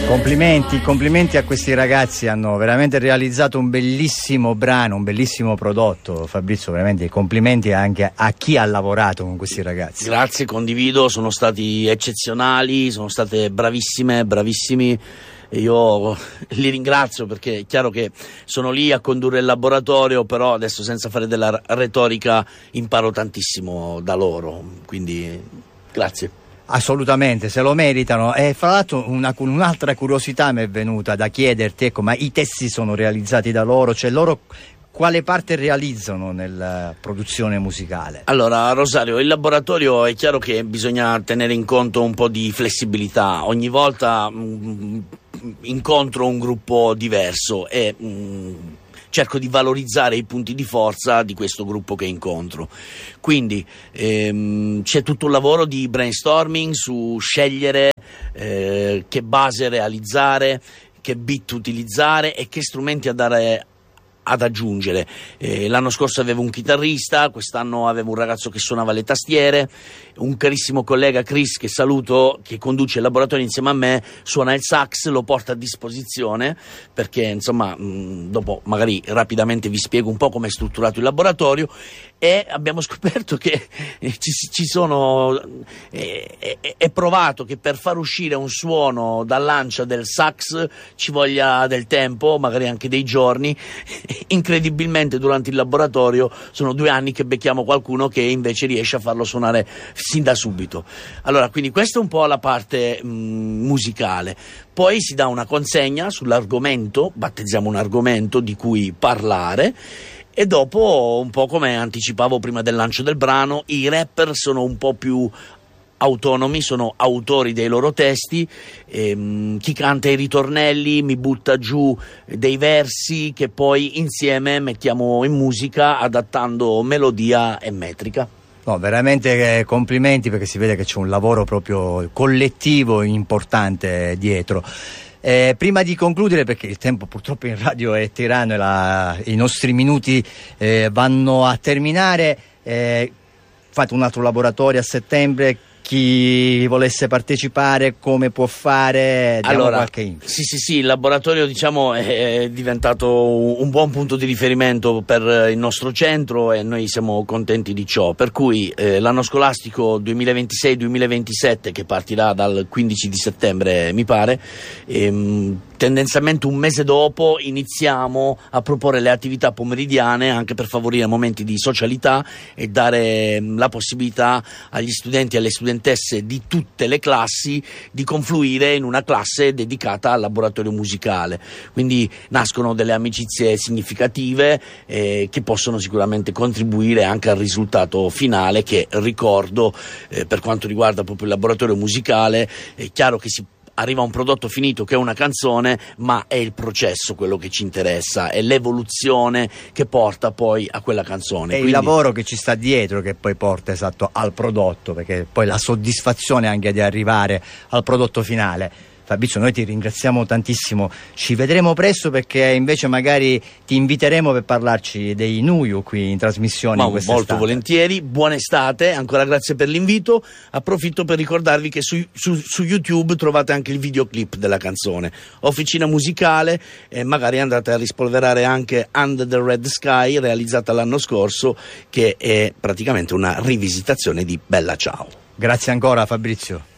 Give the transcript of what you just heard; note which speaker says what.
Speaker 1: Complimenti a questi ragazzi, hanno veramente realizzato un bellissimo brano, un bellissimo prodotto. Fabrizio, veramente complimenti anche a chi ha lavorato con questi ragazzi.
Speaker 2: Grazie, condivido, sono stati eccezionali, sono state bravissimi. E io li ringrazio perché è chiaro che sono lì a condurre il laboratorio, però adesso senza fare della retorica imparo tantissimo da loro, quindi grazie.
Speaker 1: Assolutamente, se lo meritano. E fra l'altro un'altra curiosità mi è venuta da chiederti, ecco, ma i testi sono realizzati da loro, cioè loro quale parte realizzano nella produzione musicale?
Speaker 2: Allora, Rosario, il laboratorio è chiaro che bisogna tenere in conto un po' di flessibilità. Ogni volta incontro un gruppo diverso e cerco di valorizzare i punti di forza di questo gruppo che incontro. Quindi c'è tutto un lavoro di brainstorming su scegliere che base realizzare, che beat utilizzare e che strumenti ad aggiungere. L'anno scorso avevo un chitarrista, quest'anno avevo un ragazzo che suonava le tastiere, un carissimo collega Chris, che saluto, che conduce il laboratorio insieme a me, suona il sax, lo porta a disposizione perché insomma dopo magari rapidamente vi spiego un po' come è strutturato il laboratorio. E abbiamo scoperto che è provato che per far uscire un suono dall'ancia del sax ci voglia del tempo, magari anche dei giorni. Incredibilmente durante il laboratorio sono 2 anni che becchiamo qualcuno che invece riesce a farlo suonare sin da subito. Allora, quindi questa è un po' la parte musicale. Poi si dà una consegna sull'argomento, battezziamo un argomento di cui parlare. E dopo, un po' come anticipavo prima del lancio del brano, i rapper sono un po' più autonomi, sono autori dei loro testi, chi canta i ritornelli mi butta giù dei versi che poi insieme mettiamo in musica adattando melodia e metrica.
Speaker 1: No, veramente complimenti, perché si vede che c'è un lavoro proprio collettivo importante dietro. Prima di concludere, perché il tempo purtroppo in radio è tiranno e i nostri minuti vanno a terminare, fate un altro laboratorio a settembre. Chi volesse partecipare, come può fare? Diamo qualche info.
Speaker 2: Sì, il laboratorio diciamo è diventato un buon punto di riferimento per il nostro centro e noi siamo contenti di ciò, per cui l'anno scolastico 2026-2027, che partirà dal 15 di settembre mi pare, tendenzialmente un mese dopo iniziamo a proporre le attività pomeridiane anche per favorire momenti di socialità e dare la possibilità agli studenti e alle studentesse di tutte le classi di confluire in una classe dedicata al laboratorio musicale. Quindi nascono delle amicizie significative che possono sicuramente contribuire anche al risultato finale, che ricordo per quanto riguarda proprio il laboratorio musicale è chiaro che si arriva a un prodotto finito che è una canzone, ma è il processo quello che ci interessa, è l'evoluzione che porta poi a quella canzone.
Speaker 1: È quindi il lavoro che ci sta dietro che poi porta esatto al prodotto, perché poi la soddisfazione anche di arrivare al prodotto finale. Fabrizio, noi ti ringraziamo tantissimo, ci vedremo presto, perché invece magari ti inviteremo per parlarci dei Nuju qui in trasmissione.
Speaker 2: Molto volentieri, buona estate, ancora grazie per l'invito. Approfitto per ricordarvi che su YouTube trovate anche il videoclip della canzone, Officina Musicale, e magari andate a rispolverare anche Under the Red Sky, realizzata l'anno scorso, che è praticamente una rivisitazione di Bella Ciao.
Speaker 1: Grazie ancora Fabrizio.